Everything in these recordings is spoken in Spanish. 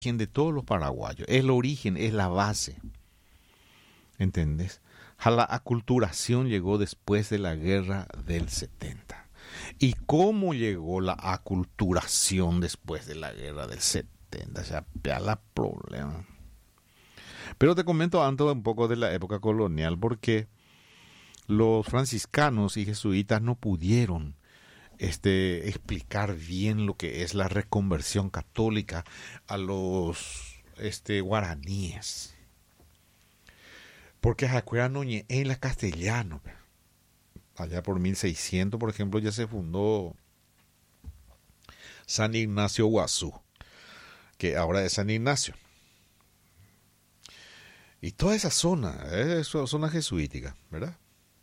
de todos los paraguayos, es el origen, es la base, ¿entendés? La aculturación llegó después de la guerra del 70. ¿Y cómo llegó la aculturación después de la guerra del 70? O sea, ya la problema. Pero te comento antes un poco de la época colonial, porque los franciscanos y jesuitas no pudieron explicar bien lo que es la reconversión católica a los guaraníes. Porque acuerdan en la castellano. Allá por 1600, por ejemplo, ya se fundó San Ignacio Guazú, que ahora es San Ignacio. Y toda esa zona, es zona jesuítica, ¿verdad?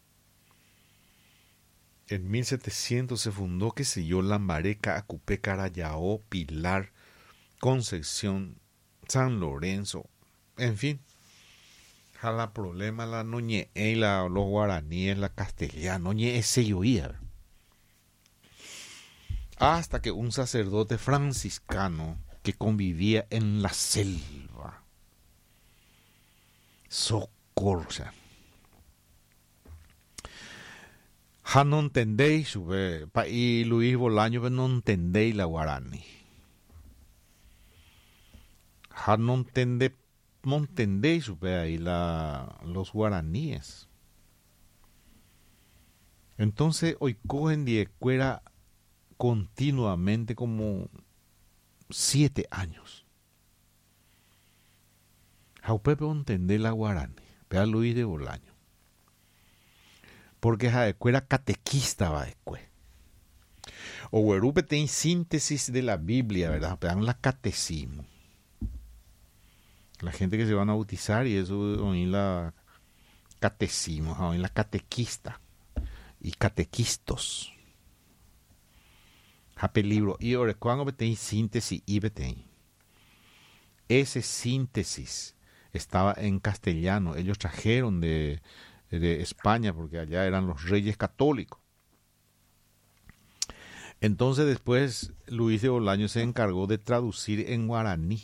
En 1700 se fundó, qué sé yo, Lambaré, Acupé, Carayao, Pilar, Concepción, San Lorenzo, en fin. La problema la noñe los guaraníes, la castellana, noñe ese yo oía. Hasta que un sacerdote franciscano que convivía en la selva, socorro, o sea, ja no entendéis, y Luis Bolaño no entendéis la guaraní. Ja no entendéis, ahí los guaraníes. Entonces, hoy cogen de escuela continuamente como 7 años. Jaupepe entender la guaraní, vea Luis de Bolaño. Porque la escuela catequista va después. O Guerupe tiene síntesis de la Biblia, ¿verdad? Vean la catecismo. La gente que se van a bautizar y eso en la catecismo, en la catequista y catequistos. Hape libro. Y ahora cuando tiene síntesis y betén. Ese síntesis estaba en castellano. Ellos trajeron de España porque allá eran los reyes católicos. Entonces después Luis de Bolaño se encargó de traducir en guaraní.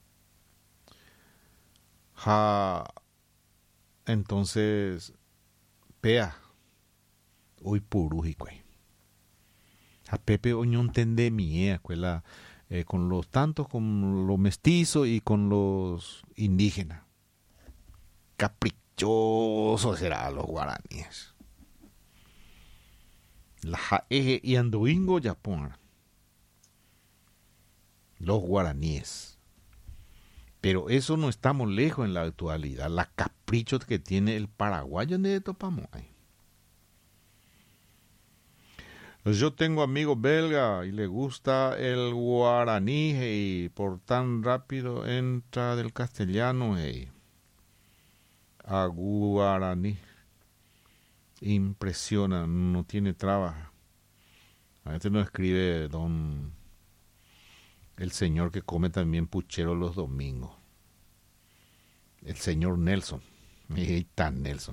Entonces, pea, hoy purújicue. A Pepe oño entende mi escuela con los tantos, con los mestizos y con los indígenas. Caprichosos serán los guaraníes. La jaeje y andoingo Japón. Los guaraníes. Pero eso no estamos lejos en la actualidad. Las caprichos que tiene el paraguayo de topamos ahí. Yo tengo amigo belga y le gusta el guaraní y por tan rápido entra del castellano a guaraní. Impresiona, no tiene traba. A veces no escribe el señor que come también puchero los domingos. El señor Nelson. Y tan Nelson.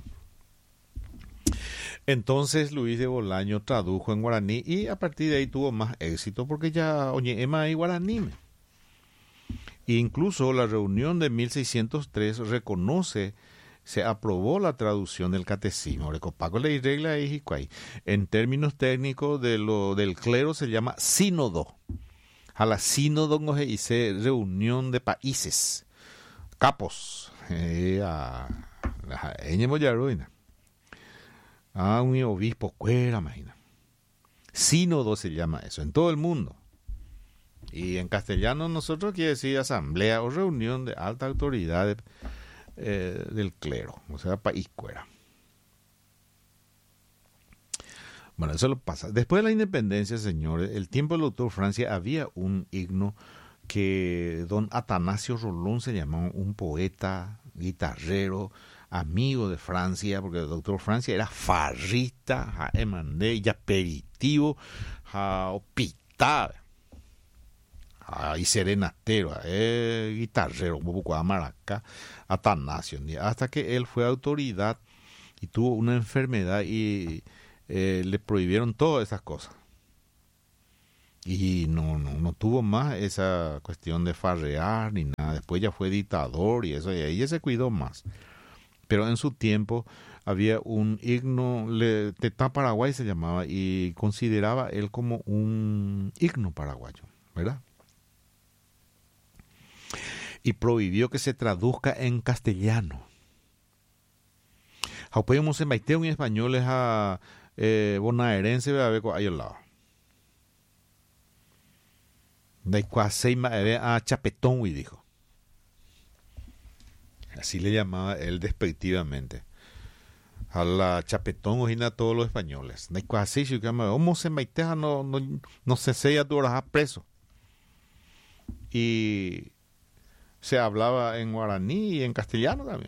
Entonces Luis de Bolaño tradujo en guaraní y a partir de ahí tuvo más éxito porque ya oye Emma y guaraní. E incluso la reunión de 1603 se aprobó la traducción del catecismo. Recopaco ley regla y en términos técnicos del clero se llama sínodo. A la sínodo no se dice reunión de países, capos, un obispo cuera, imagina. Sínodo se llama eso en todo el mundo. Y en castellano nosotros quiere decir asamblea o reunión de alta autoridad del clero, o sea, país cuera. Bueno, eso lo pasa. Después de la independencia, señores, el tiempo del doctor Francia, había un himno que don Atanasio Rolón se llamaba, un poeta, guitarrero, amigo de Francia, porque el doctor Francia era farrista, emandé, y aperitivo, hospital, y serenatero, guitarrero, maraca, Atanasio, hasta que él fue autoridad y tuvo una enfermedad y le prohibieron todas esas cosas. Y no tuvo más esa cuestión de farrear ni nada. Después ya fue dictador y eso, y ahí ya se cuidó más. Pero en su tiempo había un himno, Tetá Paraguay se llamaba, y consideraba él como un himno paraguayo, ¿verdad? Y prohibió que se traduzca en castellano. Podemos en baiteo en español es a bonaerense, a ver, ahí al lado. A chapetón, y dijo. Así le llamaba él despectivamente. A la chapetón ojina a todos los españoles. No se sella tu hora preso. Y se hablaba en guaraní y en castellano también.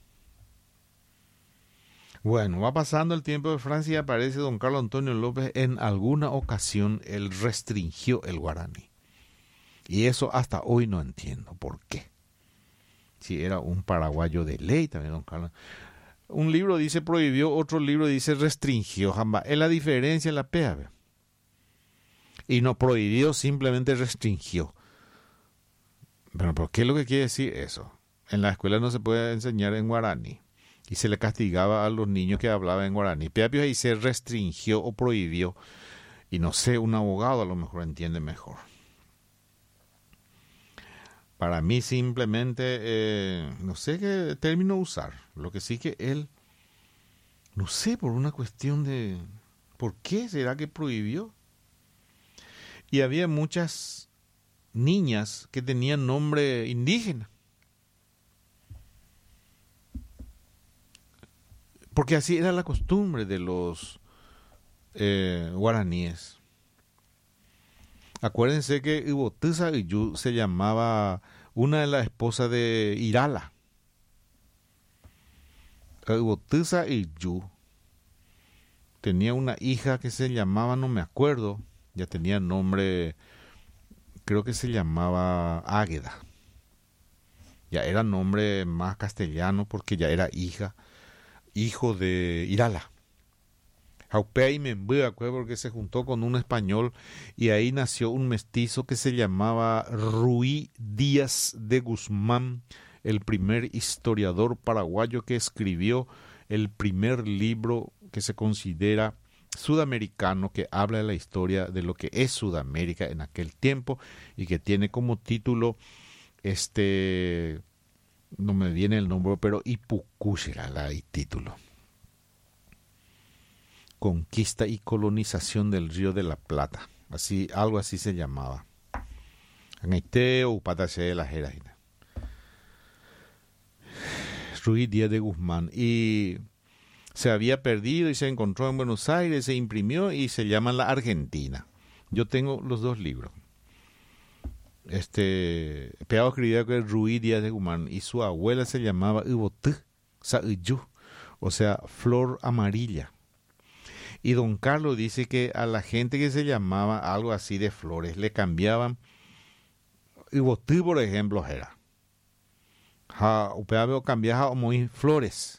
Bueno, va pasando el tiempo de Francia y aparece don Carlos Antonio López. En alguna ocasión él restringió el guaraní. Y eso hasta hoy no entiendo por qué. Si era un paraguayo de ley también, don Carlos. Un libro dice prohibió, otro libro dice restringió. Jamba. Es la diferencia en la PEA. Y no prohibió, simplemente restringió. Pero ¿por qué es lo que quiere decir eso? En la escuela no se puede enseñar en guaraní. Y se le castigaba a los niños que hablaban en guaraní. Peapio ahí se restringió o prohibió. Y no sé, un abogado a lo mejor entiende mejor. Para mí simplemente, no sé qué término usar. Lo que sí que él, no sé, por una cuestión de, ¿por qué será que prohibió? Y había muchas niñas que tenían nombre indígena. Porque así era la costumbre de los guaraníes. Acuérdense que Ibotusa Iyú se llamaba una de las esposas de Irala. Ibotusa Iyú tenía una hija que se llamaba, no me acuerdo, ya tenía nombre, creo que se llamaba Águeda. Ya era nombre más castellano porque ya era hijo de Irala. Jaupea y Membú, porque se juntó con un español y ahí nació un mestizo que se llamaba Ruy Díaz de Guzmán, el primer historiador paraguayo que escribió el primer libro que se considera sudamericano, que habla de la historia de lo que es Sudamérica en aquel tiempo y que tiene como título, no me viene el nombre, pero Ipucú era el título. Conquista y colonización del Río de la Plata. Así, algo así se llamaba. Angaiteo, Upatache de la Jeraina. Ruiz Díaz de Guzmán. Y se había perdido y se encontró en Buenos Aires, se imprimió y se llama La Argentina. Yo tengo los dos libros. Peado escribía que Ruiz Díaz de Guzmán y su abuela se llamaba Ibotú Saiyú, o sea, flor amarilla. Y don Carlos dice que a la gente que se llamaba algo así de flores le cambiaban. Ibotú, por ejemplo, era. Upea cambiaba muy flores.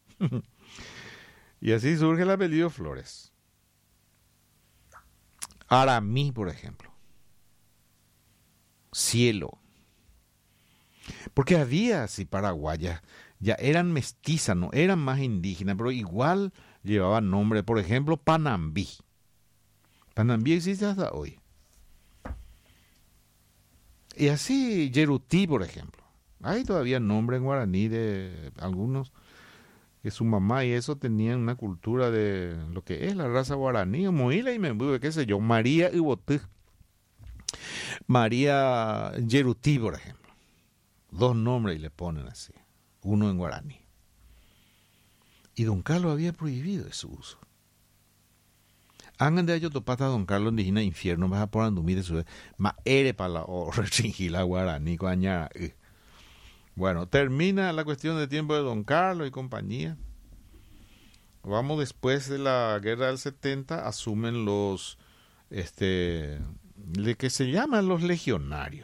Y así surge el apellido Flores. Aramí, por ejemplo. Cielo. Porque había así paraguayas, ya eran mestizas, no eran más indígenas, pero igual llevaban nombre. Por ejemplo, Panambí. Panambí existe hasta hoy. Y así Yerutí, por ejemplo. Hay todavía nombre en guaraní de algunos que su mamá y eso tenían una cultura de lo que es la raza guaraní, Moila y Membú, qué sé yo, María Ibotú. María Yerutí, por ejemplo. Dos nombres y le ponen así. Uno en guaraní. Y don Carlos había prohibido su uso. Hagan de ello topata don Carlos indígena infierno, vas a por andumir su ma ere para la o restringir la guaraní coañara. Bueno, termina la cuestión de tiempo de don Carlos y compañía. Vamos después de la guerra del 70, asumen los de que se llaman los legionarios.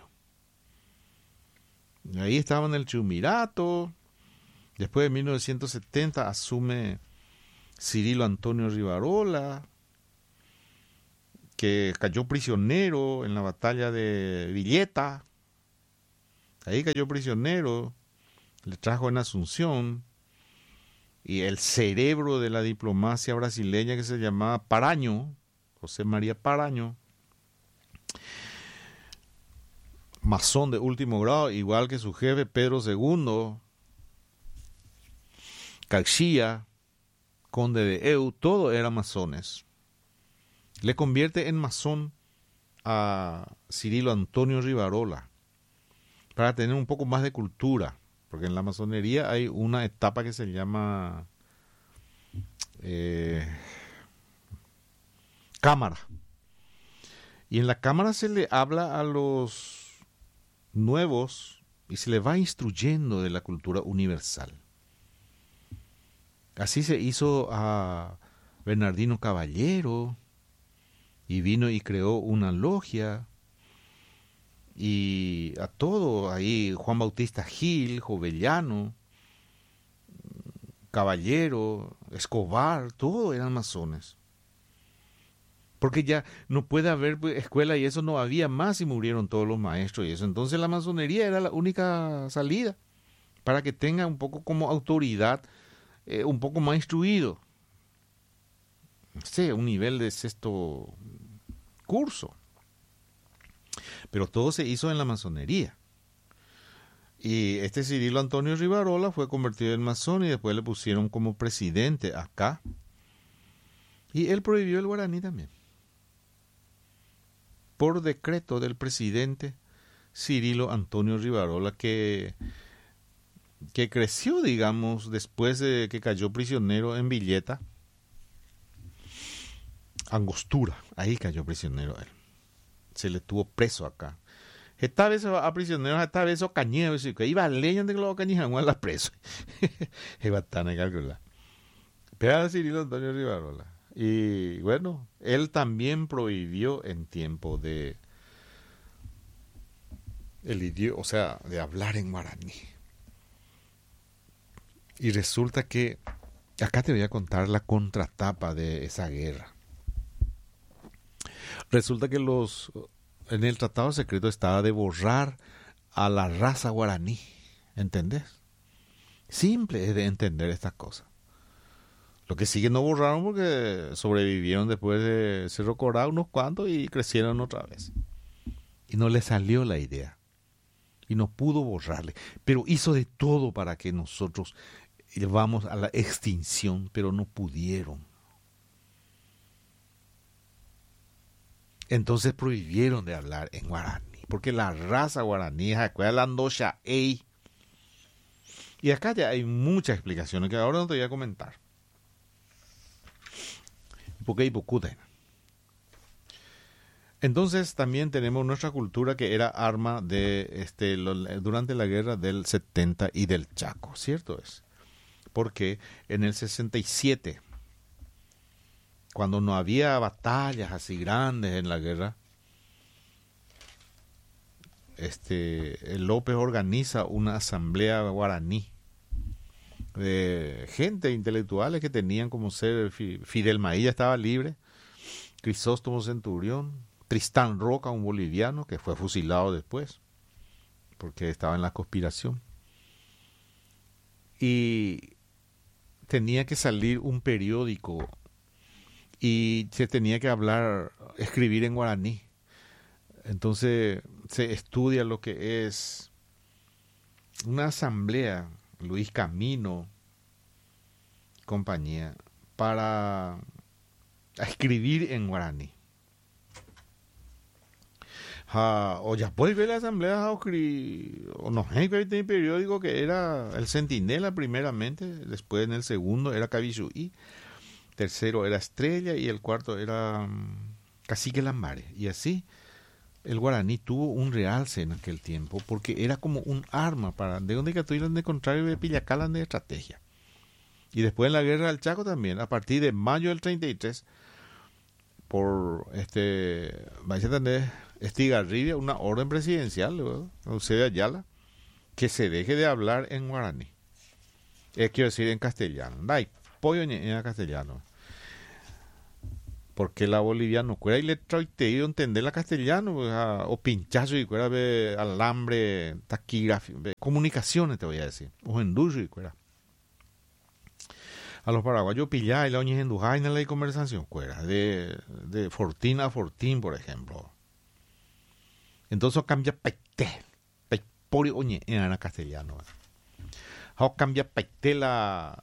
Ahí estaban el Triunvirato. Después de 1970 asume Cirilo Antonio Rivarola, que cayó prisionero en la batalla de Villeta. Ahí cayó prisionero, le trajo en Asunción, y el cerebro de la diplomacia brasileña que se llamaba Paraño, José María Paraño, masón de último grado, igual que su jefe Pedro II, Caxía, conde de Eu, todos eran masones. Le convierte en masón a Cirilo Antonio Rivarola para tener un poco más de cultura, porque en la masonería hay una etapa que se llama cámara, y en la cámara se le habla a los nuevos y se les va instruyendo de la cultura universal. Así se hizo a Bernardino Caballero, y vino y creó una logia, y a todo ahí, Juan Bautista Gil, Jovellano, Caballero, Escobar, todos eran masones. Porque ya no puede haber escuela y eso no había más y murieron todos los maestros y eso. Entonces la masonería era la única salida para que tenga un poco como autoridad, un poco más instruido. No sé, un nivel de sexto curso. Pero todo se hizo en la masonería. Y este Cirilo Antonio Rivarola fue convertido en masón y después le pusieron como presidente acá. Y él prohibió el guaraní también. Por decreto del presidente Cirilo Antonio Rivarola, que creció, digamos, después de que cayó prisionero en Villeta. Angostura, ahí cayó prisionero él. Se le tuvo preso acá. Esta vez se va a prisioneros, esta vez o cañero, que iba a leña de que lo cañejan a la preso. Es bastante calcular. Pero a Cirilo Antonio Rivarola. Y bueno, él también prohibió en tiempo de el idioma, o sea, de hablar en guaraní. Y resulta que acá te voy a contar la contratapa de esa guerra. Resulta que en el tratado secreto estaba de borrar a la raza guaraní, ¿entendés? Simple es de entender estas cosas. Lo que sí que no borraron porque sobrevivieron después de Cerro Corá unos cuantos y crecieron otra vez. Y no le salió la idea. Y no pudo borrarle. Pero hizo de todo para que nosotros llevamos a la extinción, pero no pudieron. Entonces prohibieron de hablar en guaraní, porque la raza guaraní es hablando Ey. Y acá ya hay muchas explicaciones que ahora no te voy a comentar. Porque hay pocuta. Entonces también tenemos nuestra cultura que era arma de durante la guerra del 70 y del Chaco, ¿cierto es? Porque en el 67, cuando no había batallas así grandes en la guerra, López organiza una asamblea guaraní de gente intelectuales que tenían como ser Fidel Mailla estaba libre, Crisóstomo Centurión, Tristán Roca, un boliviano que fue fusilado después porque estaba en la conspiración, y tenía que salir un periódico y se tenía que escribir en guaraní. Entonces se estudia lo que es una asamblea, Luis Camino, compañía, para escribir en guaraní. O ya puede ver la asamblea, o no sé, que hay periódico que era el Centinela primeramente, después en el segundo era Cabisuí, tercero era Estrella y el cuarto era Cacique Lambares. Y así el guaraní tuvo un realce en aquel tiempo porque era como un arma para de donde catuvieran de contrario de pillacalan de estrategia. Y después en la guerra del Chaco también, a partir de mayo del 33, por Estigarribia, una orden presidencial, Eusebio Ayala, que se deje de hablar en guaraní. Quiero decir en castellano. Pollo en castellano. porque la boliviana cuera y le traite y entender la castellano o pinchazo y cuera de alambre taquígrafo comunicaciones te voy a decir o endullo y cuera a los paraguayos pillar y la oña endujá en la conversación cuera de fortín a fortín por ejemplo entonces cambia paite pori oñe en la castellano cambia paite la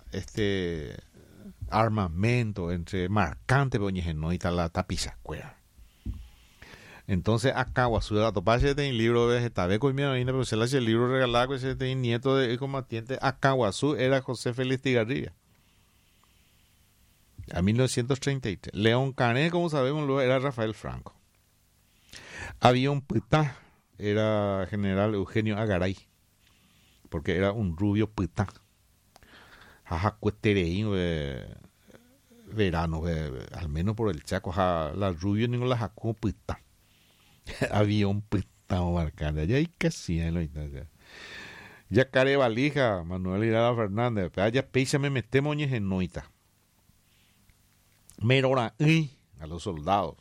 armamento entre marcante y la tapiza cuera. Entonces acá Guazú de la topache de un libro de Getabeco y mira, pero se le hace el libro regalado que se tiene nieto de combatiente. Acá Guazú era José Félix Tigarribia. A 1933. León Cané, como sabemos, luego era Rafael Franco. Había un putá, era general Eugenio Agaray, porque era un rubio putá. Verano, al menos por el Chaco, la rubia ni la jacó pita. Había un pita marcando, ya hay casi, ya care valija, Manuel Irada Fernández, ya peisa me metemos en noita. Merora a los soldados.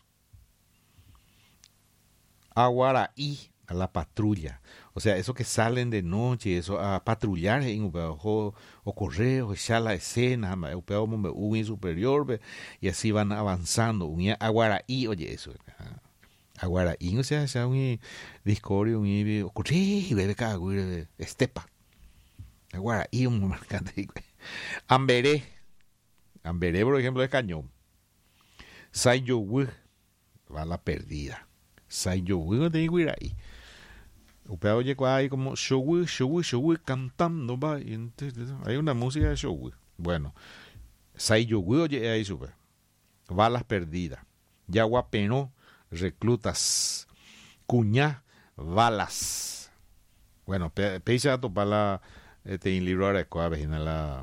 Aguaraí a la patrulla. O sea, esos que salen de noche, eso a patrullar o correo, echar la escena, un superior, y así van avanzando. Un aguaraí, oye, eso. Aguaraí, o sea, un discordio, un correo, bebe cada estepa. Aguaraí, un marcante. Amberé, por ejemplo, es cañón. Sayowu, va la perdida. Sayowu, no te digo ir ahí. Upeo llegó ahí como show cantando, va. Hay una música de show. Bueno, Sayowu, oye, ahí sube. Balas perdidas. Yaguapenó, reclutas. Cuñá, balas. Bueno, peisa a topar la, en libro de la vecina la,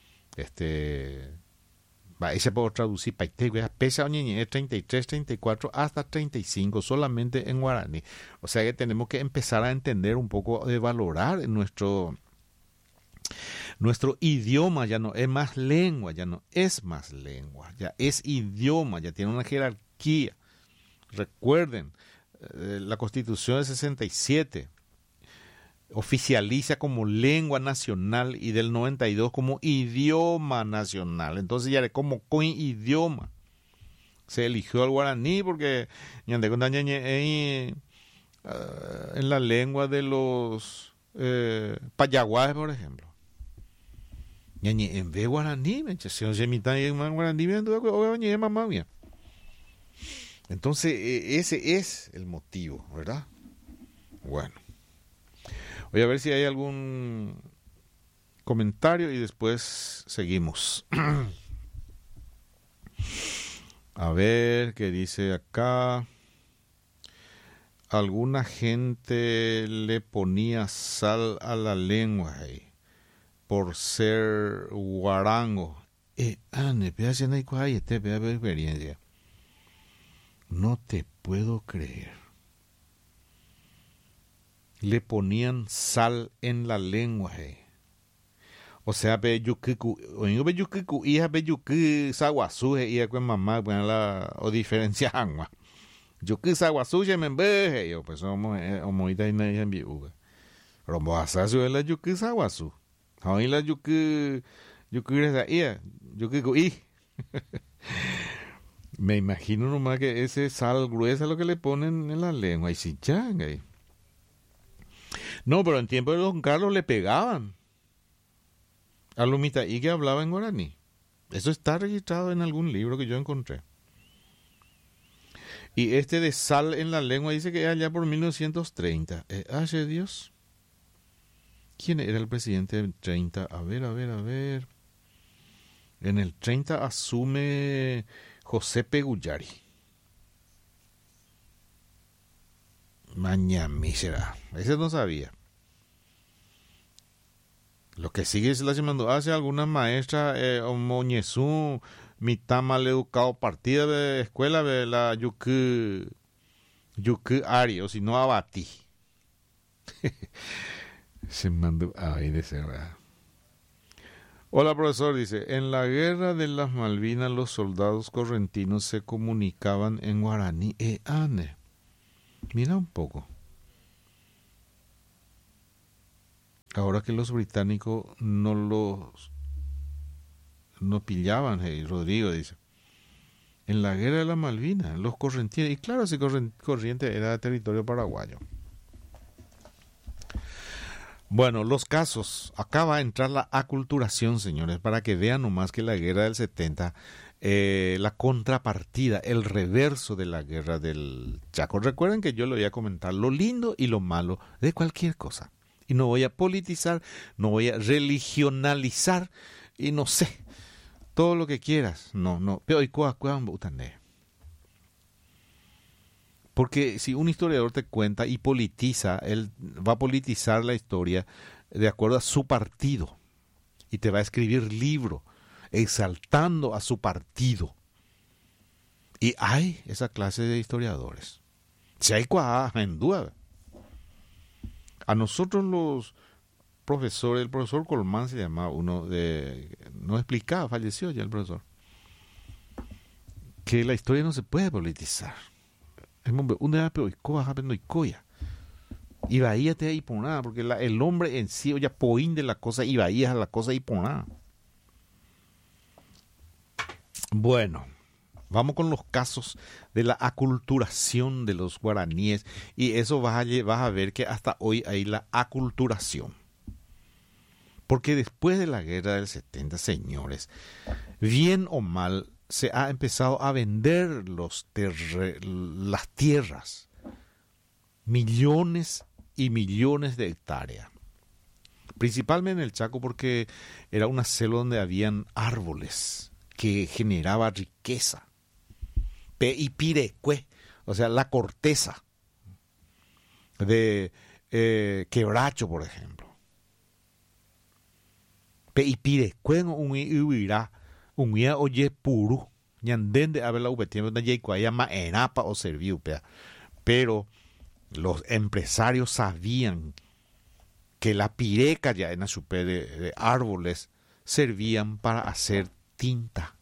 ese puedo traducir pesa 33, 34 hasta 35 solamente en guaraní. O sea que tenemos que empezar a entender un poco de valorar nuestro idioma. Ya no es más lengua, ya no es más lengua, ya es idioma, ya tiene una jerarquía. Recuerden, la Constitución de 67 oficializa como lengua nacional y del 92 como idioma nacional. Entonces ya como idioma se eligió el guaraní porque en la lengua de los payaguajes, por ejemplo. En vez de guaraní, entonces ese es el motivo, ¿verdad? Bueno. Voy a ver si hay algún comentario y después seguimos. A ver qué dice acá. Alguna gente le ponía sal a la lengua por ser guarango. Experiencia. No te puedo creer. Le ponían sal en la lengua. O sea, hija saguazú, hija con mamá, o diferencia angua. Yuki saguazú, me embeje, yo, pues somos homoita y nadie en viuga. Rombo asasu es la yuki saguazú. Hoy la yuki reza, yuki. Me imagino nomás que ese sal gruesa es lo que le ponen en la lengua. Y si changa. No, pero en tiempo de Don Carlos le pegaban a Lumita y que hablaba en guaraní. Eso está registrado en algún libro que yo encontré. Y de sal en la lengua dice que es allá por 1930. ¡Ay, Dios! ¿Quién era el presidente del 30? A ver. En el 30 asume José Peguyari. Mañami será. Ese no sabía. Lo que sigue es la llamando hace algunas maestras moñezú, mitad mal educado partida de escuela de la yuku ari, o si no abatí. Se mandó ahí de ser, ¿verdad? Hola, profesor, dice, en la guerra de las Malvinas los soldados correntinos se comunicaban en guaraní e ane. Mira un poco. Ahora que los británicos no pillaban, Rodrigo dice. En la guerra de las Malvinas, los correntinos, y claro, ese corriente era territorio paraguayo. Bueno, los casos. Acá va a entrar la aculturación, señores, para que vean nomás que la guerra del 70, la contrapartida, el reverso de la guerra del Chaco. Recuerden que yo le voy a comentar lo lindo y lo malo de cualquier cosa. Y no voy a politizar, no voy a religionalizar, y no sé, todo lo que quieras. No. Pero porque si un historiador te cuenta y politiza, él va a politizar la historia de acuerdo a su partido. Y te va a escribir libro exaltando a su partido. Y hay esa clase de historiadores. Si hay en duda. A nosotros los profesores, el profesor Colmán se llamaba uno de... No explicaba, falleció ya el profesor. Que la historia no se puede politizar. Y bahía te ahí por nada, porque el hombre en sí, ya poín de la cosa, y bahía la cosa y por nada. Bueno, vamos con los casos de la aculturación de los guaraníes, y eso vas a ver que hasta hoy hay la aculturación. Porque después de la guerra del 70, señores, bien o mal, se ha empezado a vender las tierras, millones y millones de hectáreas, principalmente en el Chaco porque era una selva donde habían árboles que generaba riqueza, y pirecue, o sea, la corteza de quebracho, por ejemplo, y pirecue un huirá un día oye puro, ñandende a ver la tiempo de Yecuaya enapa o serviu, pero los empresarios sabían que la pireca ya en la chupe de árboles servían para hacer tinta.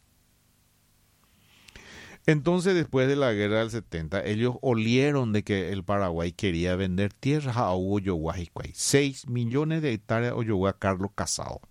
Entonces, después de la guerra del 70, ellos olieron de que el Paraguay quería vender tierras a Oyoguá y 6 millones de hectáreas Oyoguá Carlos Casado.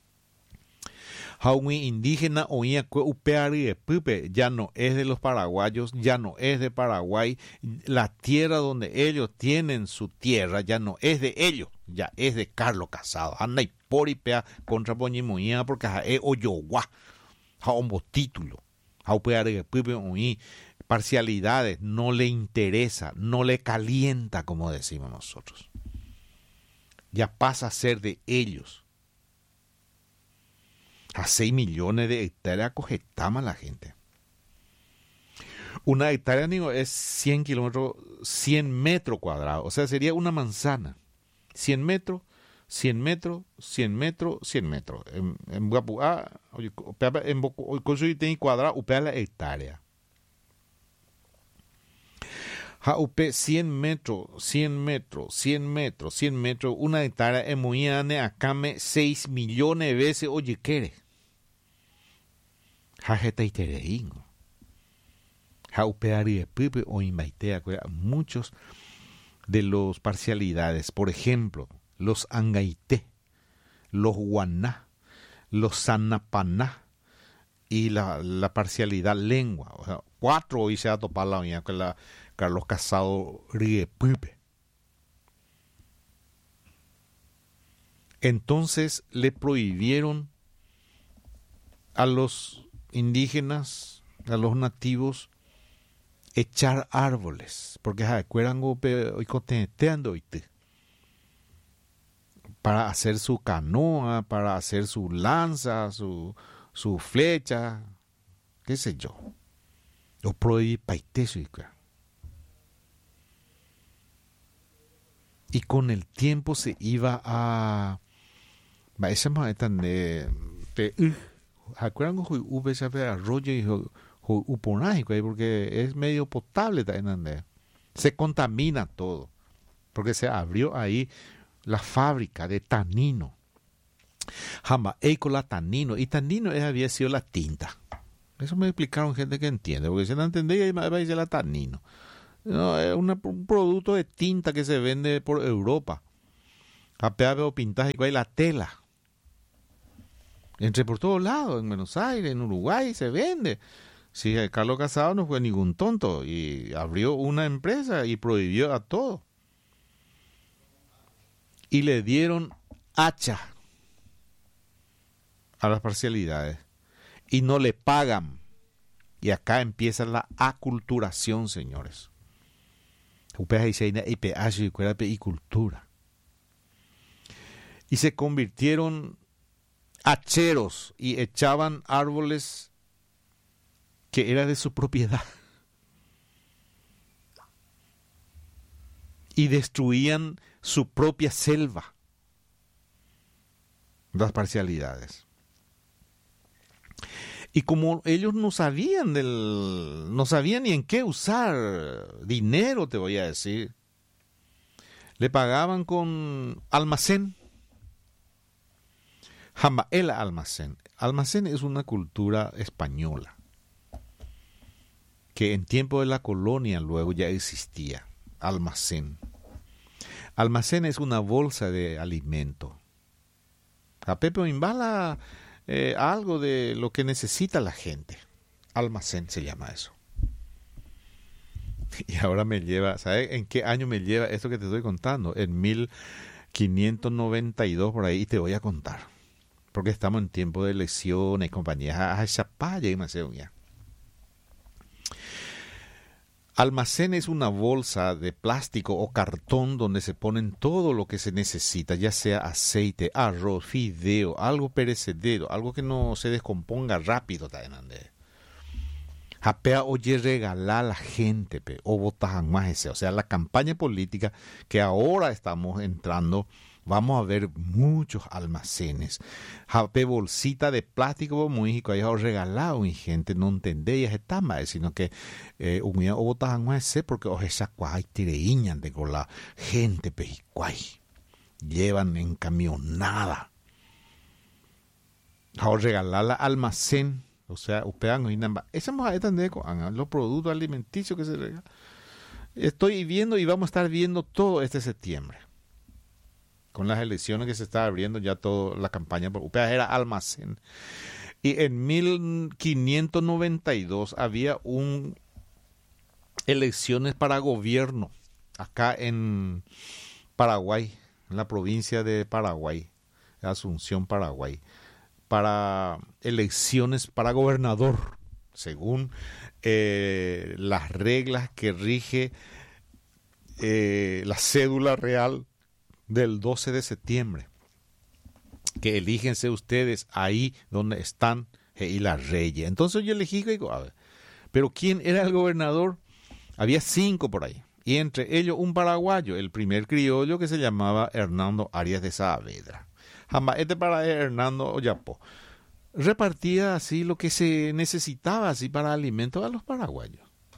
Jaumi indígena oía que upeari de pupe ya no es de los paraguayos, ya no es de Paraguay, la tierra donde ellos tienen su tierra ya no es de ellos, ya es de Carlos Casado. Anda y por y pea contra Poñimoía porque es Oyoguá, jaombo título, jaupeari de pupe oí parcialidades, no le interesa, no le calienta como decimos nosotros. Ya pasa a ser de ellos. A 6 millones de hectáreas cogetama la gente. Una hectárea digo, es 100 kilómetros, 100 metros cuadrados. O sea, sería una manzana. 100 metros, 100 metros, 100 metros, 100 metros. En Guapuá, en Bocosuy tiene cuadrado, upea la hectárea. Ja, upe 100 metros, 100 metros, 100 metros, 100 metros, una hectárea en Moyane, acame 6 millones de veces, oye, ¿qué eres? Jajeta y tereingo. Jaupeari de pipe o invaitea, muchos de los parcialidades, por ejemplo, los angaité, los guaná, los sanapaná y la parcialidad lengua. O sea, 4 hoy se ha topado la unidad con la Carlos Casado ríe pipe. Entonces le prohibieron a los indígenas, a los nativos, echar árboles, porque para hacer su canoa, para hacer su lanza, su flecha, qué sé yo. Lo prohibí paiteso y con el tiempo se iba a esa manera de acuerdan que hubo ese arroyo y uponágico porque es medio potable también, se contamina todo porque se abrió ahí la fábrica de tanino. Jamba, Eicola Tanino. Y Tanino había sido la tinta. Eso me explicaron gente que entiende, porque si no entendía, iba a decir la Tanino. No, es un producto de tinta que se vende por Europa. Apea veo pintaje y la tela. Entre por todos lados, en Buenos Aires, en Uruguay, se vende. Sí, Carlos Casado no fue ningún tonto y abrió una empresa y prohibió a todo. Y le dieron hacha a las parcialidades y no le pagan. Y acá empieza la aculturación, señores. Y cultura. Y se convirtieron hacheros y echaban árboles que era de su propiedad. Y destruían su propia selva. Las parcialidades. Y como ellos no sabían ni en qué usar dinero, te voy a decir, le pagaban con almacén. El almacén. Almacén es una cultura española que en tiempo de la colonia luego ya existía. Almacén. Almacén es una bolsa de alimento. A Pepe Imbala algo de lo que necesita la gente. Almacén se llama eso. Y ahora me lleva, ¿sabes en qué año me lleva esto que te estoy contando? En 1592 por ahí, y te voy a contar. Porque estamos en tiempo de elecciones, compañías, y me hace ya. Almacén es una bolsa de plástico o cartón donde se ponen todo lo que se necesita, ya sea aceite, arroz, fideo, algo perecedero, algo que no se descomponga rápido. Japea oye regalar a la gente, o votajan más ese. O sea, la campaña política que ahora estamos entrando, vamos a ver muchos almacenes. Jape bolsita de plástico muy hijo, ahí regalado y gente no entendía está mal, sino que un día o votajan más ese porque o esa cuay tireiñan de con la gente pejicuay. Llevan en camionada. Ahora regalar la almacén. O sea, upean y namba. Esa mujer están de los productos alimenticios que se regalan. Estoy viendo y vamos a estar viendo todo este septiembre. Con las elecciones que se está abriendo ya toda la campaña por UPEA era almacén. Y en 1592 había elecciones para gobierno acá en Paraguay, en la provincia de Paraguay, Asunción, Paraguay. Para elecciones para gobernador, según las reglas que rige la cédula real del 12 de septiembre. Que elígense ustedes ahí donde están y la reyes. Entonces yo elegí, a ver, pero ¿quién era el gobernador? Había 5 por ahí. Y entre ellos un paraguayo, el primer criollo que se llamaba Hernando Arias de Saavedra. Jamás este para Hernando Oyapo repartía así lo que se necesitaba así para alimentos a los paraguayos.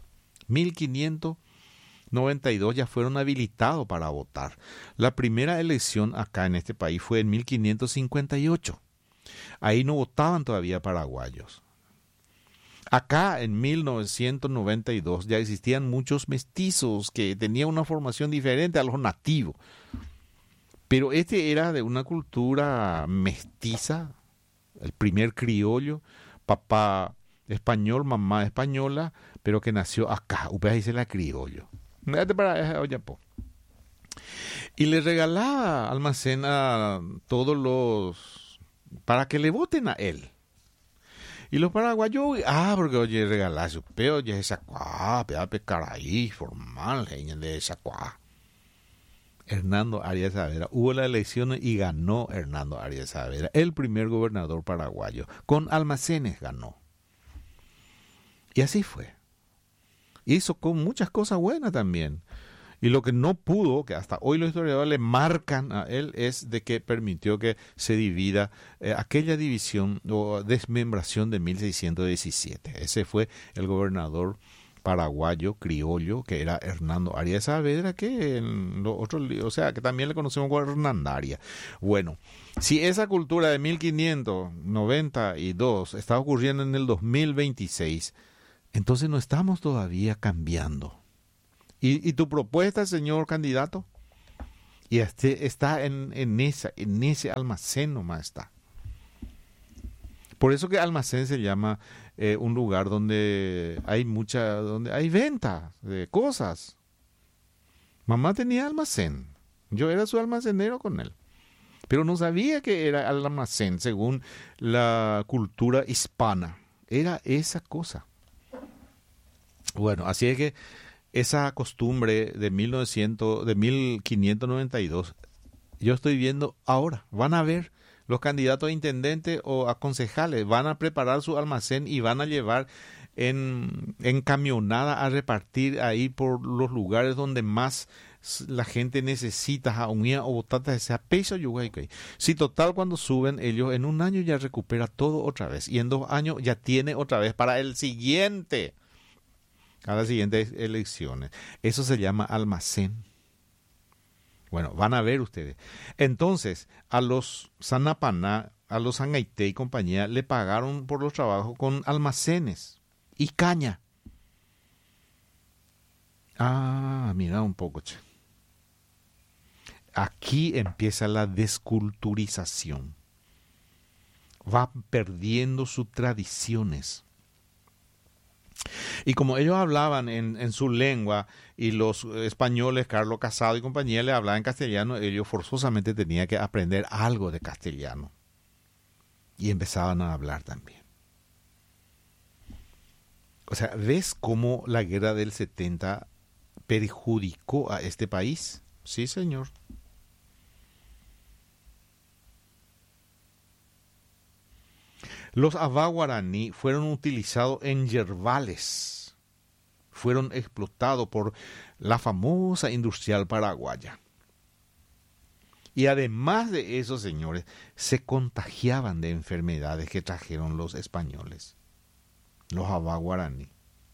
1592 ya fueron habilitados para votar. La primera elección acá en este país fue en 1558. Ahí no votaban todavía paraguayos. Acá en 1992 ya existían muchos mestizos que tenían una formación diferente a los nativos. Pero este era de una cultura mestiza, el primer criollo, papá español, mamá española, pero que nació acá, dice la criollo. Y le regalaba almacén a todos los, para que le voten a él. Y los paraguayos, porque oye, regalar su peo, oye, esa cuá, caray, formal, de esa cuá. Hernando Arias Saavedra. Hubo las elecciones y ganó Hernando Arias Saavedra, el primer gobernador paraguayo. Con almacenes ganó. Y así fue. Hizo con muchas cosas buenas también. Y lo que no pudo, que hasta hoy los historiadores le marcan a él, es de que permitió que se divida aquella división o desmembración de 1617. Ese fue el gobernador paraguayo, criollo, que era Hernando Arias Saavedra, que en los otros, o sea, que también le conocemos como Hernandaria. Bueno, si esa cultura de 1592 está ocurriendo en el 2026, entonces no estamos todavía cambiando. ¿Y tu propuesta, señor candidato? Y está en ese almacén nomás está. Por eso que almacén se llama un lugar donde donde hay venta de cosas. Mamá tenía almacén. Yo era su almacenero con él. Pero no sabía que era almacén según la cultura hispana. Era esa cosa. Bueno, así es que esa costumbre de 1592, yo estoy viendo ahora. Van a ver los candidatos a intendente o a concejales, van a preparar su almacén y van a llevar en camionada a repartir ahí por los lugares donde más la gente necesita jaunía o botata de sea peso yuguay. Si total cuando suben ellos en un año ya recupera todo otra vez y en 2 años ya tiene otra vez para el siguiente, a las siguientes elecciones. Eso se llama almacén. Bueno, van a ver ustedes. Entonces, a los Sanapaná, a los Sangaité y compañía, le pagaron por los trabajos con almacenes y caña. Ah, mira un poco, che. Aquí empieza la desculturización. Va perdiendo sus tradiciones. Y como ellos hablaban en su lengua y los españoles, Carlos Casado y compañía, le hablaban en castellano, ellos forzosamente tenían que aprender algo de castellano. Y empezaban a hablar también. O sea, ¿ves cómo la guerra del 70 perjudicó a este país? Sí, señor. Los Avá guaraní fueron utilizados en yerbales. Fueron explotados por la famosa industrial paraguaya. Y además de eso, señores, se contagiaban de enfermedades que trajeron los españoles, los Avá guaraní.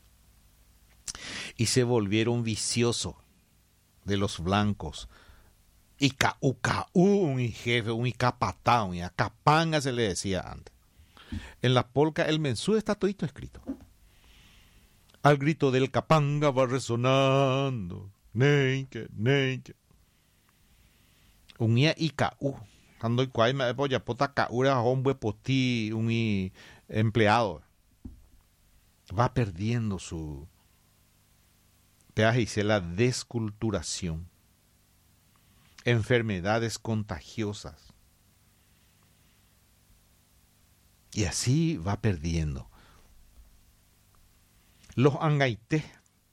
Y se volvieron viciosos de los blancos. Y un jefe, un capatá, un capanga se le decía antes. En la polca el mensú está todito escrito. Al grito del capanga va resonando. Neike, neike. Unia y caú. Cuando cual me apoya pota caura hombre poti un empleado. Va perdiendo su peaje y la desculturación. Enfermedades contagiosas. Y así va perdiendo. Los angaité,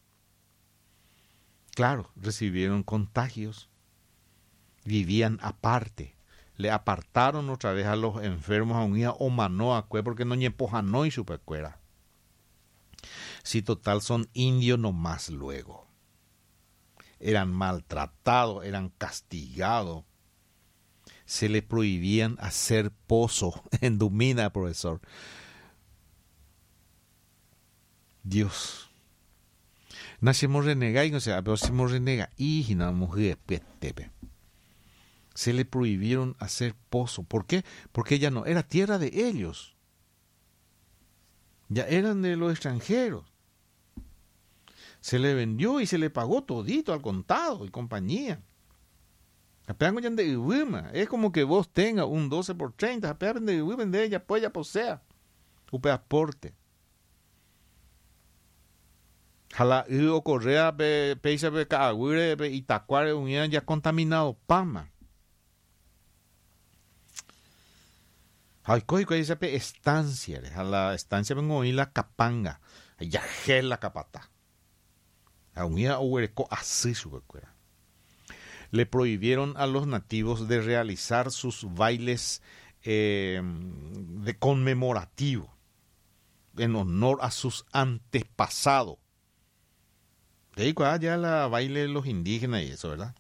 claro, recibieron contagios, vivían aparte, le apartaron otra vez a los enfermos a un día o manoa, porque no ñepojanó y supercuera. Si total son indios nomás luego. Eran maltratados, eran castigados. Se le prohibían hacer pozo en Dumina, profesor. Dios. Nacimos renega y no sé, pero nacimos renega y na mujer petepe. Se le prohibieron hacer pozo. ¿Por qué? Porque ya no era tierra de ellos. Ya eran de los extranjeros. Se le vendió y se le pagó todito al contado y compañía. Es como que vos tengas un 12 por 30, de ella, pues ya posea. Upe aporte. Jala o correa peisa pe caagüire pe itacuare unían ya contaminado pama. Ay, coi dice pe estancia, a la estancia vengo y la capanga. Ya gela capata. A unía uereco así su cuera. Le prohibieron a los nativos de realizar sus bailes de conmemorativo en honor a sus antepasados. De ahí ya la baile de los indígenas y eso, ¿verdad?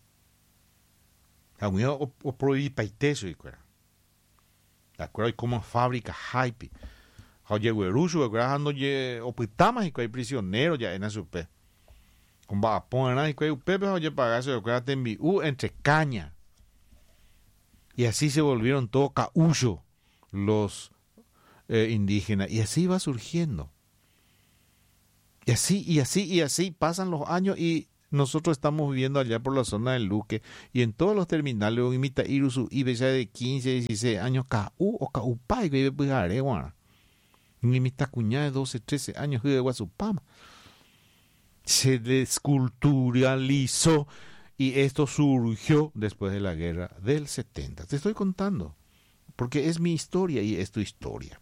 O prohibí paiteso y cuera. De acuerdo, hay como fábrica hype. Oye, güerucho, no ye, opitama y hay prisioneros ya en a su pe. Con va a poner y que upepe oye pagarse de que te entre caña. Y así se volvieron todos caullo los indígenas. Y así va surgiendo. Y así pasan los años y nosotros estamos viviendo allá por la zona del Luque y en todos los terminales, imita Irusu, y ya de 15, 16 años, o Kaupa, y vive pues aregua. Imita cuñada de 12, 13 años, de Guasupama. Se desculturalizó y esto surgió después de la guerra del 70. Te estoy contando, porque es mi historia y es tu historia.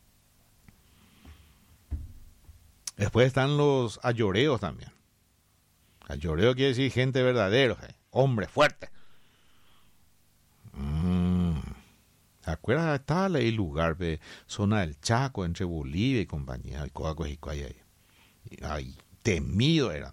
Después están los ayoreos también. Ayoreo quiere decir gente verdadero, hombre fuerte. ¿Se acuerdan? Estaba el lugar de zona del Chaco, entre Bolivia y compañía, y ay, temido eran.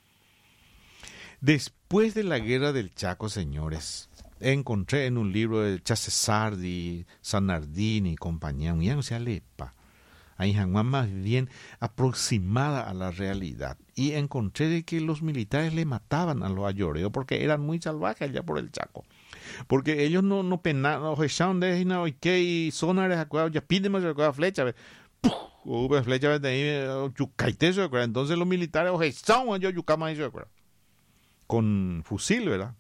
Después de la guerra del Chaco, señores, encontré en un libro de Chasesardi, Sanardini y compañía, un se alepa. Ahí más bien aproximada a la realidad. Y encontré de que los militares le mataban a los ayoreos porque eran muy salvajes allá por el Chaco. Porque ellos no penaban, no echaban de no y sonares ya piden más flecha, flecha de ahí chucaiteso, entonces los militares echaban yo yucama eso, con fusil, ¿verdad?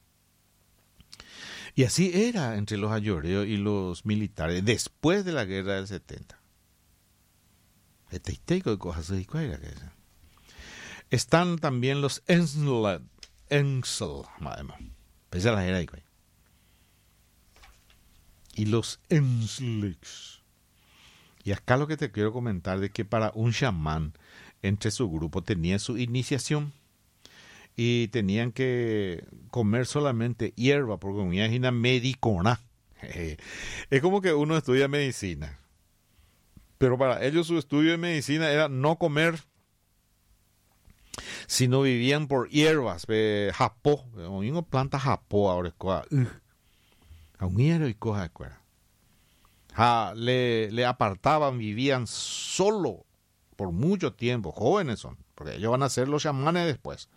Y así era entre los ayoreos y los militares después de la guerra del 70. Están también los Ensel, y los Enslex. Y acá lo que te quiero comentar es que para un chamán entre su grupo tenía su iniciación y tenían que comer solamente hierba porque comía una medicona. Es como que uno estudia medicina. Pero para ellos su estudio de medicina era no comer, sino vivían por hierbas, japó, una planta japó ahora, a un hierro y cosa de cuera. Le apartaban, vivían solo por mucho tiempo, jóvenes son, porque ellos van a ser los chamanes después.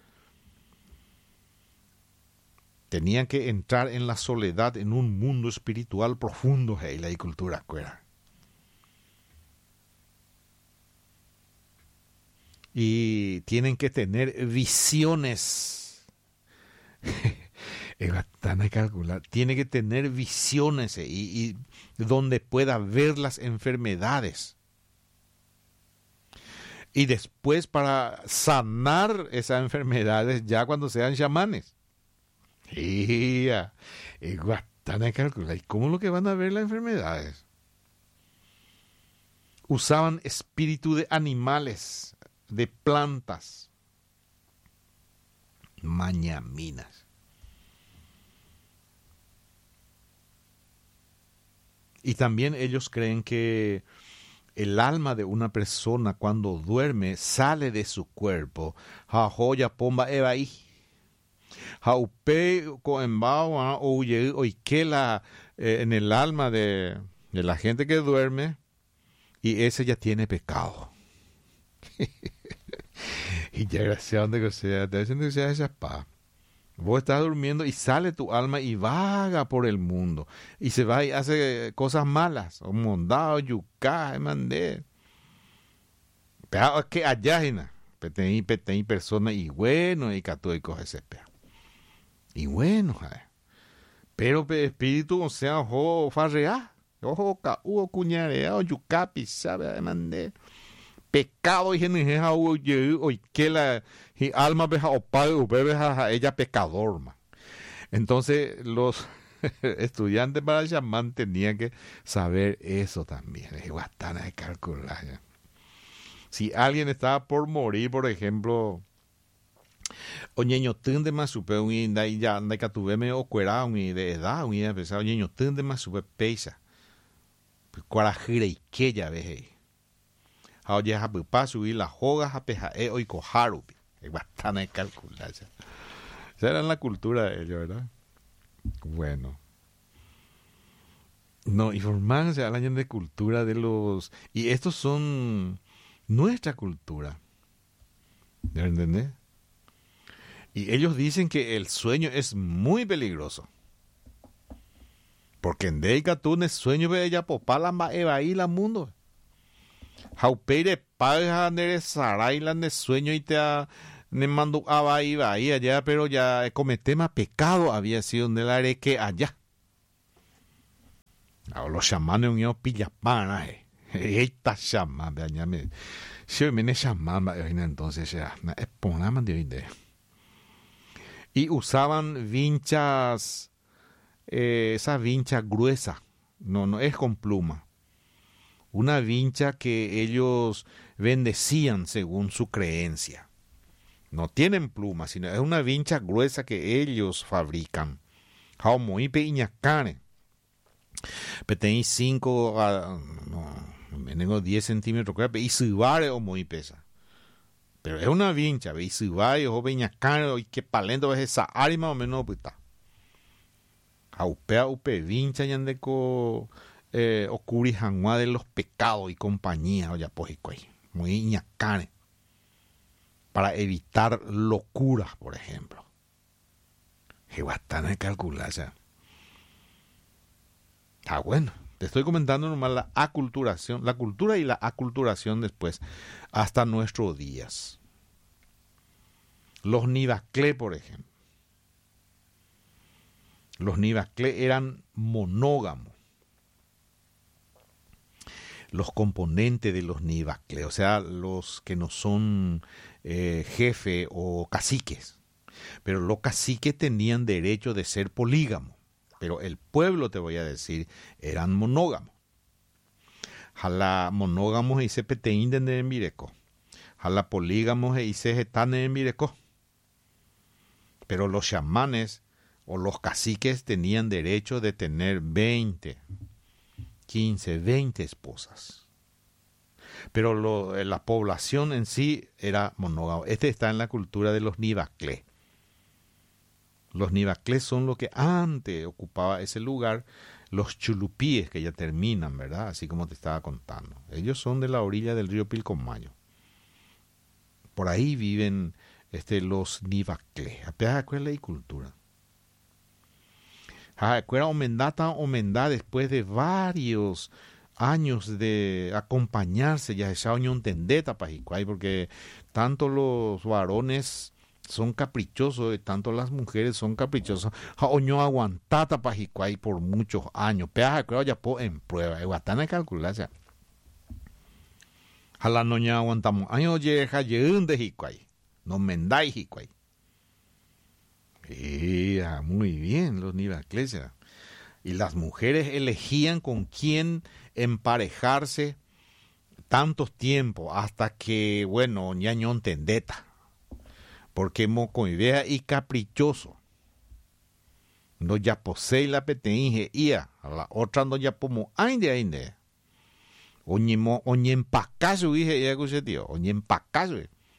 Tenían que entrar en la soledad, en un mundo espiritual profundo, la cultura cuera. Y tienen que tener visiones. Es bastante calcular. Tiene que tener visiones y donde pueda ver las enfermedades. Y después para sanar esas enfermedades ya cuando sean chamanes. Es bastante calcular. ¿Y cómo es lo que van a ver las enfermedades? Usaban espíritu de animales, de plantas, mañaminas. Y también ellos creen que el alma de una persona cuando duerme sale de su cuerpo. Joya pomba evaí. Jaupe coembao o ikela en el alma de la gente que duerme y ese ya tiene pecado. Y ya gracias de que sea, te dicen que sea esa pa. Vos estás durmiendo y sale tu alma y vaga por el mundo. Y se va y hace cosas malas. O mondado, yucá, mandé. Pero es que allá, petení personas y bueno, y cató y coge ese pea. Y bueno, pero espíritu, o sea, ojo farrea, ojo caú, cuñarea, o yucá, pisaba, mandé. Pecado y geneja hoy que la alma beja o padre o bebé ella pecador, man. Entonces los estudiantes para el chamán tenían que saber eso también. Es bastante de calcular. ¿Ya? Si alguien estaba por morir, por ejemplo, oñeño tende más super un inda y ya anda que tuve medio cuerado un de edad un inda pensaba oñeño tende más super pesa. Pues cuarajira y que ya ves. Oye, a subir las hogas a peja y cojaru. Es bastante calcular. Esa era la cultura de ellos, ¿verdad? Bueno. No, informarse al año de cultura de los... Y estos son nuestra cultura. ¿Ya entendés? Y ellos dicen que el sueño es muy peligroso. Porque en Deika tú ne sueño ve ella popala ma eva y la mundo. Jaupeire paga nere sarai la ne sueño y te ne mando aba iba ahí allá, pero ya cometema pecado había sido en el areque allá. Ahora los chamanes unidos pillapana, esta chamán, vean me. Si me ne chamán, entonces ya, es ponaman de hoy de. Y usaban vinchas, esa vincha gruesa, no es con pluma. Una vincha que ellos bendecían según su creencia. No tienen pluma, sino es una vincha gruesa que ellos fabrican. Jaumoipe iñacane. Pero tenéis 5, tengo 10 centímetros, y subare o muy pesa. Pero es una vincha, y subare o iñacane, y que palendo es esa arma o menos, puta. Jaupea upe vincha yandeco. Okuri Hanwa de los pecados y compañía, oye, pues, muy ñacane, para evitar locuras, por ejemplo. Que bastante de calcular, o sea. Bueno, te estoy comentando nomás la aculturación, la cultura y la aculturación después, hasta nuestros días. Los Nivaclé, por ejemplo. Los Nivaclé eran monógamos. Los componentes de los Nivaclé, o sea, los que no son jefe o caciques. Pero los caciques tenían derecho de ser polígamos. Pero el pueblo, te voy a decir, eran monógamos. Jala monógamos y se peteinden de mireco. Jala polígamos y se getan de mireco. Pero los chamanes o los caciques tenían derecho de tener 20, 15, 20 esposas. Pero la población en sí era monógamo. Este está en la cultura de los Nivaclé. Los Nivaclé son los que antes ocupaba ese lugar, los chulupíes que ya terminan, ¿verdad? Así como te estaba contando. Ellos son de la orilla del río Pilcomayo. Por ahí viven los Nivaclé. Apenas cuál es la cultura. Acuera omendá después de varios años de acompañarse ya esa unión tendeta pajicuay, porque tanto los varones son caprichosos, tanto las mujeres son caprichosas. Oño aguantata pajicuay por muchos años. Peaja creo ya po en prueba. Guatana calcular. Jala noña aguantamos. Año yeja yeun de jicuay. No menday jicuay. Muy bien, los Nivaclés. Y las mujeres elegían con quién emparejarse tantos tiempos hasta que, bueno, ñañón tendeta. Porque mocoidea y caprichoso. No ya posee la peteinge ia. A la otra no ya pomo ainde. Oñe empacazo, dije, ya que tío. Oñe empacazo.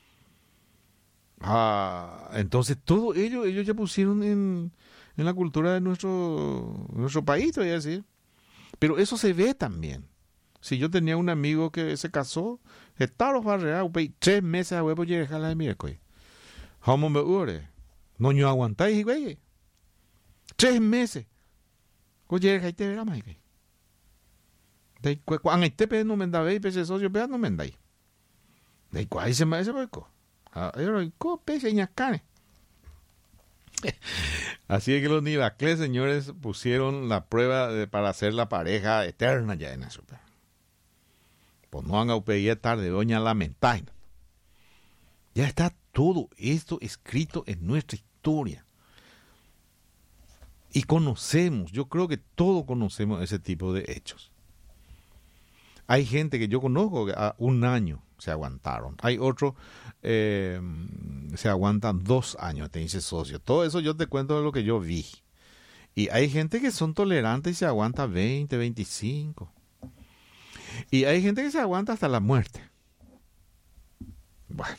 Entonces todo ellos ya pusieron en la cultura de nuestro país, te voy a decir. Pero eso se ve también. Si yo tenía un amigo que se casó, estaba barreado, 3 meses a huevo llegar a la miércoles. ¿Cómo me ure? No yo aguantáis, güey. 3 meses. Oye, ahí te verá, Mike. Cuando este pe no me da ve, pese socio, pe no me da ahí. De cuál se me hace hueco. Así es que los Nivaclés, señores, pusieron la prueba para hacer la pareja eterna ya en eso. Pues no han a pedir tarde, doña lamentar. Ya está todo esto escrito en nuestra historia. Y conocemos, yo creo que todos conocemos ese tipo de hechos. Hay gente que yo conozco que a 1 año se aguantaron. Hay otros se aguantan 2 años, te dice socio. Todo eso yo te cuento de lo que yo vi. Y hay gente que son tolerantes y se aguanta 20, 25. Y hay gente que se aguanta hasta la muerte. Bueno.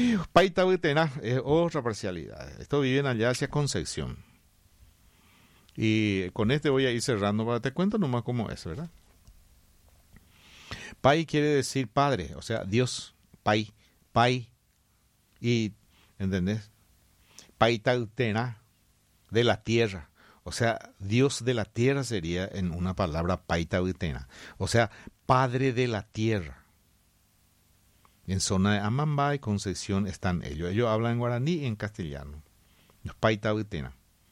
Paita Buitena es otra parcialidad. Esto viven allá hacia Concepción. Y con este voy a ir cerrando, para te cuento nomás cómo es, ¿verdad? Pai quiere decir padre, o sea, Dios, Pai, Pai, y, ¿entendés? Pai Tautena, de la tierra, o sea, Dios de la tierra sería en una palabra Pai Tautena, o sea, padre de la tierra. En zona de Amambay y Concepción están ellos. Ellos hablan en guaraní y en castellano. Los Pai Tautena.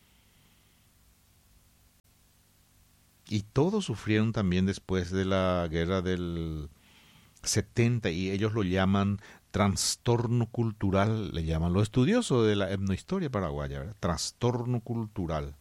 Y todos sufrieron también después de la guerra del 70 y ellos lo llaman trastorno cultural, le llaman los estudiosos de la etnohistoria paraguaya, ¿verdad? Trastorno cultural.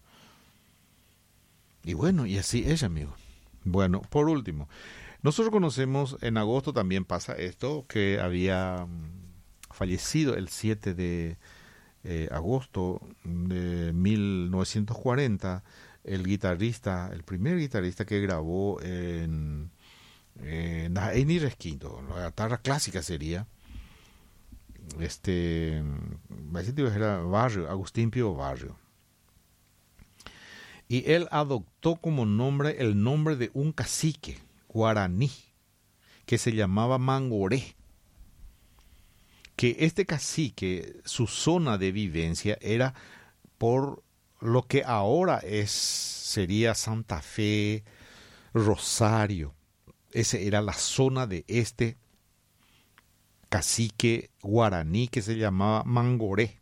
Y bueno, y así es, amigo. Bueno, por último, nosotros conocemos, en agosto también pasa esto, que había fallecido el 7 de agosto de 1940 el guitarrista, el primer guitarrista que grabó en Eni Resquinto, la guitarra clásica sería, era Barrio, Agustín Pío Barrio. Y él adoptó como nombre el nombre de un cacique guaraní que se llamaba Mangoré. Que este cacique, su zona de vivencia era por lo que ahora sería Santa Fe, Rosario. Esa era la zona de este cacique guaraní que se llamaba Mangoré.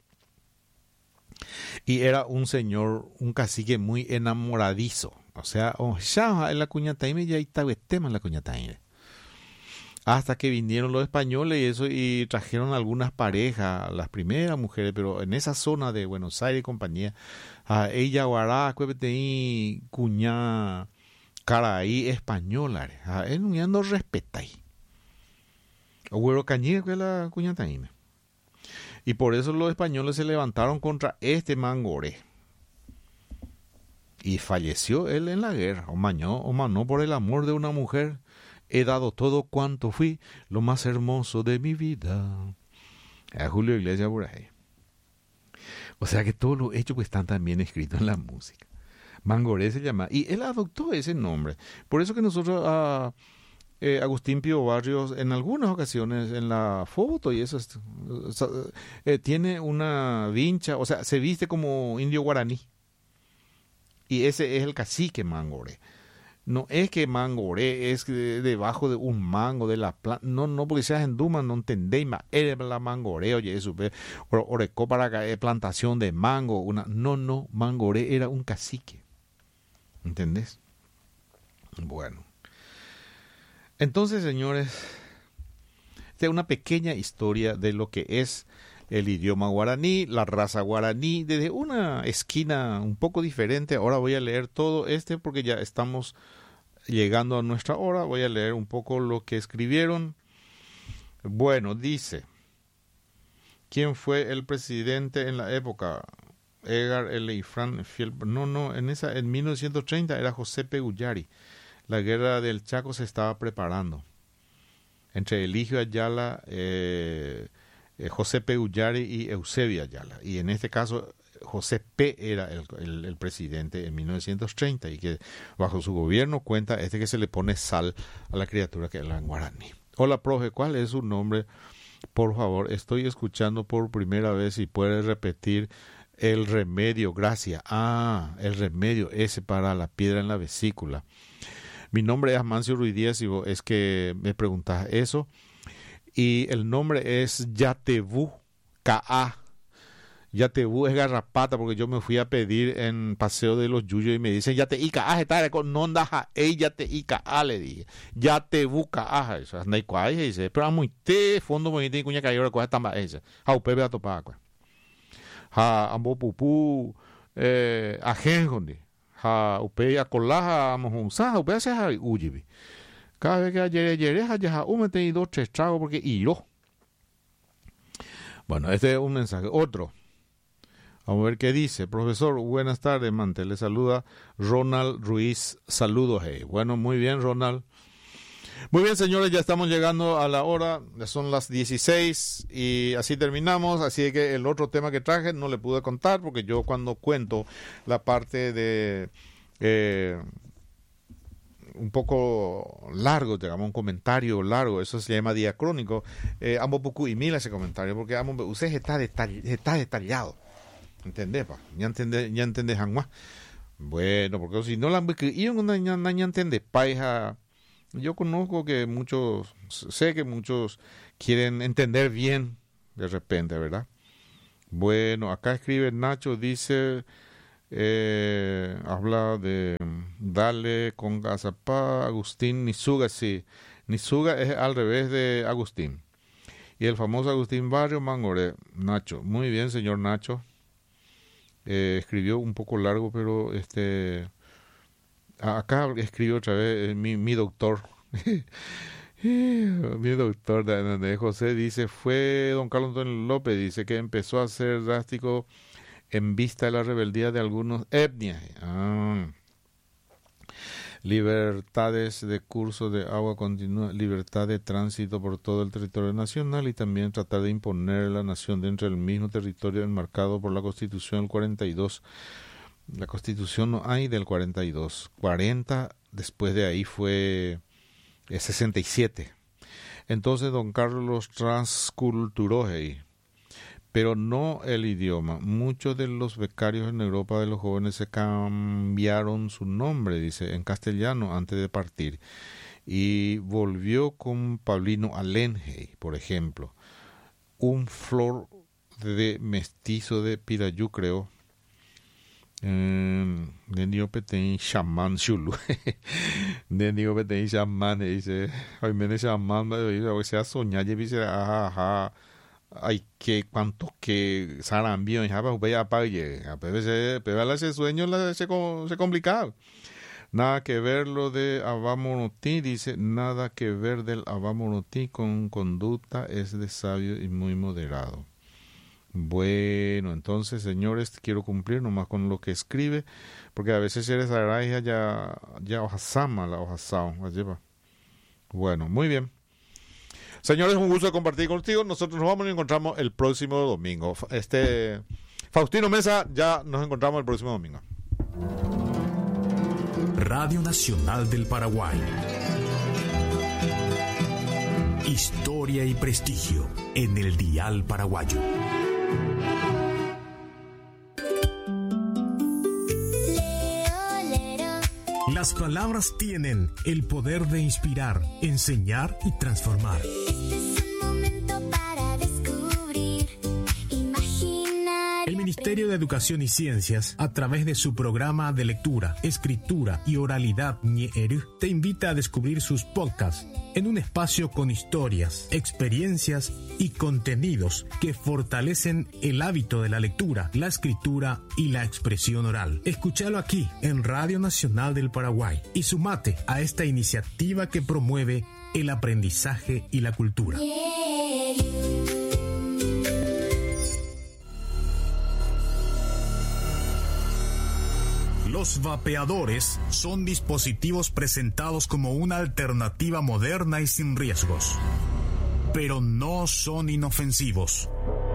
Y era un señor, un cacique muy enamoradizo. O sea, en la cuñataime ya estaba el tema en la cuñataime. Hasta que vinieron los españoles y eso, y trajeron algunas parejas, las primeras mujeres, pero en esa zona de Buenos Aires y compañía, ella guará, cuepetei, cuñá, caraí, española, en no respetáis. O güero cañía que la cuñataime. Y por eso los españoles se levantaron contra este Mangoré. Y falleció él en la guerra, o manó por el amor de una mujer. He dado todo cuanto fui, lo más hermoso de mi vida. A Julio Iglesias por ahí. O sea que todos los hechos pues están también escritos en la música. Mangoré se llama, y él adoptó ese nombre. Por eso que nosotros Agustín Pío Barrios en algunas ocasiones en la foto y eso tiene una vincha, o sea, se viste como indio guaraní. Y ese es el cacique Mangoré. No es que Mangoré es debajo de un mango de la planta. No, porque seas en Duma, no entendéis más. Eres la Mangoré, oye, eso. Orecó para plantación de mango. No, Mangoré era un cacique. ¿Entendés? Bueno. Entonces, señores, esta es una pequeña historia de lo que es el idioma guaraní, la raza guaraní, desde una esquina un poco diferente. Ahora voy a leer todo porque ya estamos llegando a nuestra hora. Voy a leer un poco lo que escribieron. Bueno, dice, ¿quién fue el presidente en la época? Edgar L. Ifrán Fiel. No, en 1930 era José Peguyari. La guerra del Chaco se estaba preparando entre Eligio Ayala, José Peguyari y Eusebio Ayala. Y en este caso, José P. era el presidente en 1930 y que bajo su gobierno cuenta que se le pone sal a la criatura que es la guaraní. Hola, profe, ¿cuál es su nombre? Por favor, estoy escuchando por primera vez y puede repetir el remedio, gracias. El remedio ese para la piedra en la vesícula. Mi nombre es Amancio Ruiz Díaz y es que me preguntas eso. Y el nombre es Yatebú K.A. Yatebú es garrapata porque yo me fui a pedir en Paseo de los Yuyos y me dicen Yatebú K.A. está con nonda Yatebú K.A. le dije. Yatebú K.A. Eso anda y cuál dice, pero muy te fondo muy te cuña cayó cosa tamba esa. Ha upebe a topar acá. Ha ambo pupú ajenjonde. Ha upebe a colaja mojonza, upebe a ser uyibi. Cada vez que ayer ya me he ido 3 tragos porque iró. Bueno, este es un mensaje. Otro. Vamos a ver qué dice. Profesor, buenas tardes, Mante. Le saluda Ronald Ruiz. Saludos, hey. Bueno, muy bien, Ronald. Muy bien, señores, ya estamos llegando a la hora, ya son las 16 y así terminamos, así que el otro tema que traje no le pude contar porque yo cuando cuento la parte de un poco largo, digamos, un comentario largo, eso se llama diacrónico, amo poco y mila ese comentario porque usted está detallado, ¿entendés? Ya entendés, Hanwa. Bueno, porque si no la yo no entiende, paija. Yo conozco que sé que muchos quieren entender bien de repente, ¿verdad? Bueno, acá escribe Nacho, dice, habla de Dale con Gazapá, Agustín Nisuga, sí. Nisuga es al revés de Agustín. Y el famoso Agustín Barrio Mangoré, Nacho. Muy bien, señor Nacho. Escribió un poco largo, pero acá escribió otra vez mi doctor. Mi doctor de José dice, fue don Carlos Antonio López, dice que empezó a ser drástico en vista de la rebeldía de algunos etnias. Libertades de curso de agua continua, libertad de tránsito por todo el territorio nacional y también tratar de imponer la nación dentro del mismo territorio enmarcado por la Constitución del 42. La Constitución no hay del 42. 40, después de ahí fue 67. Entonces don Carlos transculturó ahí, pero no el idioma. Muchos de los becarios en Europa de los jóvenes se cambiaron su nombre, dice, en castellano antes de partir. Y volvió con Paulino Alenge, por ejemplo. Un flor de mestizo de Pirayú, creo. Nenio Petén Shaman Shulu. Nenio Petén Shaman, dice. Ay, me Shaman, o sea, soñar, y dice, ajá. Ay, que cuánto que sarambio, ya para ya pague. A veces, pero ese sueño se complicaba. Nada que ver lo de Abamonotí, dice, nada que ver del Abamonotí con conducta es de sabio y muy moderado. Bueno, entonces, señores, quiero cumplir nomás con lo que escribe, porque a veces eres araja ya hojasama la hojasao, lleva. Bueno, muy bien. Señores, un gusto compartir contigo. Nosotros nos vamos y encontramos el próximo domingo. Faustino Mesa, ya nos encontramos el próximo domingo. Radio Nacional del Paraguay. Historia y prestigio en el dial paraguayo. Las palabras tienen el poder de inspirar, enseñar y transformar. El Ministerio de Educación y Ciencias, a través de su programa de lectura, escritura y oralidad Ñeeru, te invita a descubrir sus podcasts en un espacio con historias, experiencias y contenidos que fortalecen el hábito de la lectura, la escritura y la expresión oral. Escúchalo aquí en Radio Nacional del Paraguay y sumate a esta iniciativa que promueve el aprendizaje y la cultura. Los vapeadores son dispositivos presentados como una alternativa moderna y sin riesgos, pero no son inofensivos.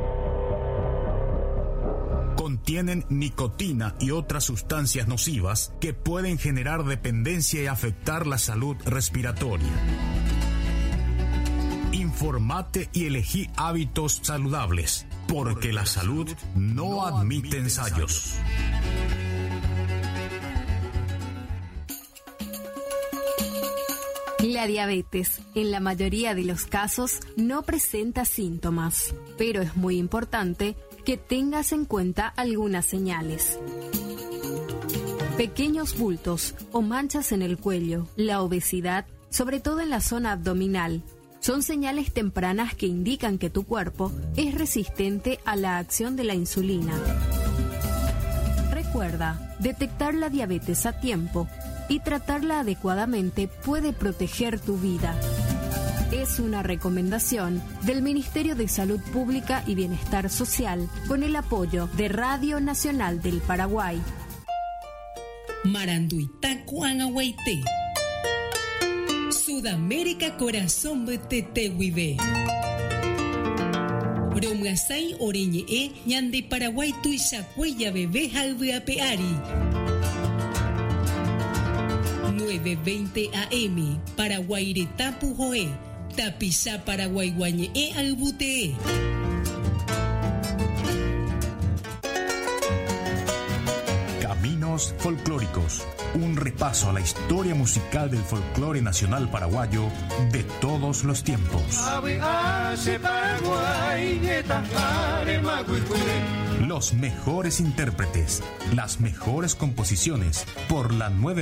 Contienen nicotina y otras sustancias nocivas que pueden generar dependencia y afectar la salud respiratoria. Informate y elegí hábitos saludables, porque la salud no admite ensayos. La diabetes, en la mayoría de los casos, no presenta síntomas, pero es muy importante que tengas en cuenta algunas señales. Pequeños bultos o manchas en el cuello, la obesidad, sobre todo en la zona abdominal, son señales tempranas que indican que tu cuerpo es resistente a la acción de la insulina. Recuerda, detectar la diabetes a tiempo y tratarla adecuadamente puede proteger tu vida. Es una recomendación del Ministerio de Salud Pública y Bienestar Social con el apoyo de Radio Nacional del Paraguay. Maranduita Cuangahuayte. Sudamérica Corazón Tetehuive. Romgasai Oreñe Ñande Paraguay Tuisacuella Bebé Halveapeari. 9:20 AM Paraguairetapu Joe Tapisa Paraguay Guañe Albute. Caminos folclóricos. Un repaso a la historia musical del folclore nacional paraguayo de todos los tiempos. Los mejores intérpretes, las mejores composiciones por la 9